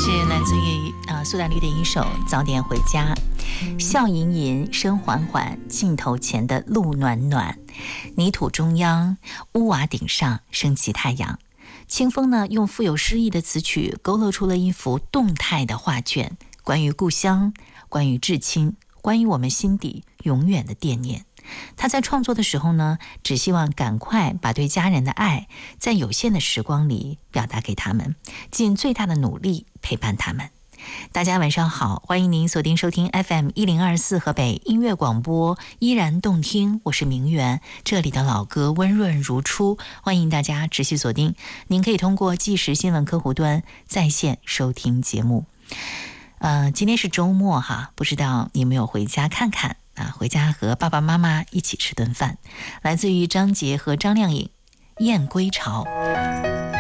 是来自于苏打绿的一首《早点回家》。笑吟吟，声缓缓，镜头前的路暖暖，泥土中央，屋瓦顶上升起太阳。清风呢，用富有诗意的词曲勾勒出了一幅动态的画卷，关于故乡，关于至亲，关于我们心底永远的惦念。他在创作的时候呢，只希望赶快把对家人的爱，在有限的时光里表达给他们，尽最大的努力陪伴他们。大家晚上好，欢迎您锁定收听 FM1024 河北音乐广播，依然动听，我是明媛，这里的老歌温润如初，欢迎大家持续锁定。您可以通过即时新闻客户端在线收听节目。今天是周末哈，不知道你有没有回家看看啊？回家和爸爸妈妈一起吃顿饭。来自于张杰和张靓颖《燕归巢》。